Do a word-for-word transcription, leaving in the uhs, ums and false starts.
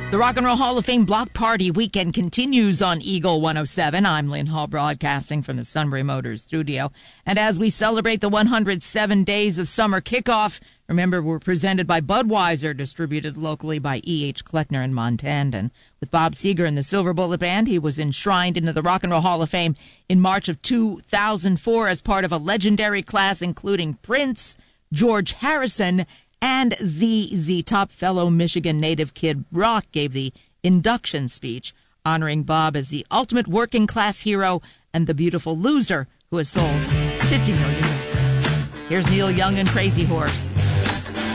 The Rock and Roll Hall of Fame Block Party weekend continues on Eagle one oh seven. I'm Lynn Hall, broadcasting from the Sunbury Motors studio. And as we celebrate the one hundred seven days of summer kickoff, remember, we're presented by Budweiser, distributed locally by E H. Kleckner and Montandon. With Bob Seger and the Silver Bullet Band, he was enshrined into the Rock and Roll Hall of Fame in March of two thousand four as part of a legendary class including Prince, George Harrison, and Z Z Top. Fellow Michigan native Kid Rock gave the induction speech, honoring Bob as the ultimate working class hero and the beautiful loser who has sold fifty million dollars. Here's Neil Young and Crazy Horse.